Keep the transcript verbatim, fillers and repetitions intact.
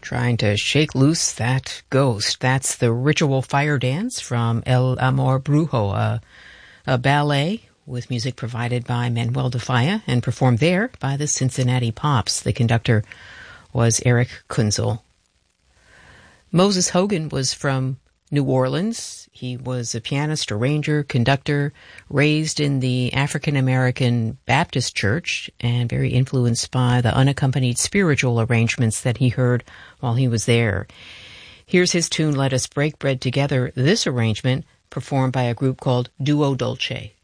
Trying to shake loose that ghost. That's the Ritual Fire Dance from El Amor Brujo, a, a ballet with music provided by Manuel de Falla and performed there by the Cincinnati Pops. The conductor was Eric Kunzel. Moses Hogan was from New Orleans. He was a pianist, arranger, conductor, raised in the African-American Baptist Church and very influenced by the unaccompanied spiritual arrangements that he heard while he was there. Here's his tune, Let Us Break Bread Together, this arrangement performed by a group called Duo Dolce.